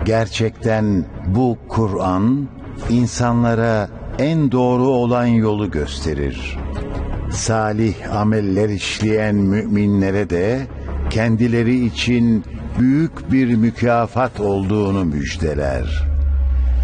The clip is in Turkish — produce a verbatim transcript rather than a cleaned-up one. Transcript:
Gerçekten bu Kur'an insanlara en doğru olan yolu gösterir. Salih ameller işleyen müminlere de kendileri için büyük bir mükafat olduğunu müjdeler.